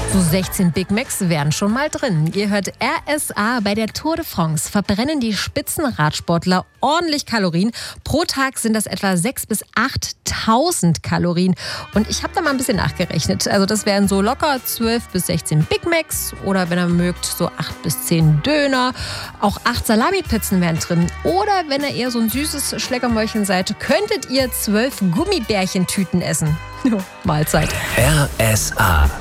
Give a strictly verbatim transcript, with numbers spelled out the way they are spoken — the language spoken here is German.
So sechzehn Big Macs wären schon mal drin. Ihr hört R S A. Bei der Tour de France verbrennen die Spitzenradsportler ordentlich Kalorien. Pro Tag sind das etwa sechstausend bis achttausend Kalorien. Und ich habe da mal ein bisschen nachgerechnet. Also das wären so locker zwölf bis sechzehn Big Macs oder wenn ihr mögt so acht bis zehn Döner. Auch acht Salami-Pizzen wären drin. Oder wenn ihr eher so ein süßes Schleckermäulchen seid, könntet ihr zwölf Gummibärchentüten essen. Mahlzeit. R S A.